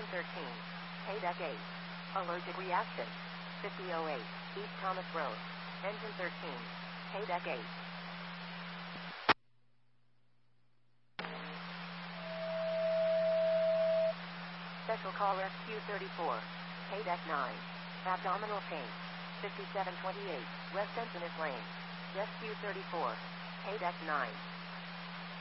Engine 13. K-Deck 8. Allergic reaction. 5008. East Thomas Road. Engine 13. K-Deck 8. Special caller Q34. K-Deck 9. Abdominal pain. 5728. West Encinitas Lane. Rescue 34. K-Deck 9.